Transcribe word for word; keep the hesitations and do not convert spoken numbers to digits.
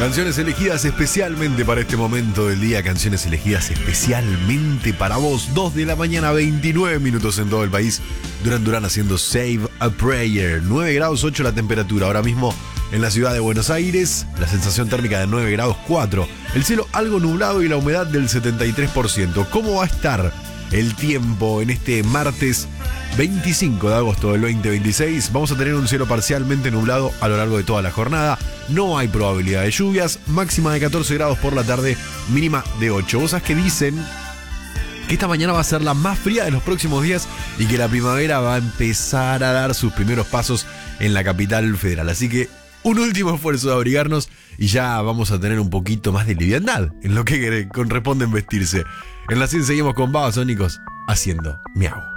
Canciones elegidas especialmente para este momento del día. Canciones elegidas especialmente para vos. dos de la mañana, veintinueve minutos en todo el país. Duran Duran haciendo Save a Prayer. nueve grados ocho la temperatura. Ahora mismo en la ciudad de Buenos Aires. La sensación térmica de nueve grados cuatro. El cielo algo nublado y la humedad del setenta y tres por ciento. ¿Cómo va a estar el tiempo en este martes veinticinco de agosto del veinte veintiséis? Vamos a tener un cielo parcialmente nublado a lo largo de toda la jornada. No hay probabilidad de lluvias. Máxima de catorce grados por la tarde, mínima de ocho. Vos sabés que dicen que esta mañana va a ser la más fría de los próximos días y que la primavera va a empezar a dar sus primeros pasos en la capital federal. Así que un último esfuerzo de abrigarnos y ya vamos a tener un poquito más de liviandad en lo que corresponde vestirse. En la cien seguimos con Babasónicos haciendo Miau.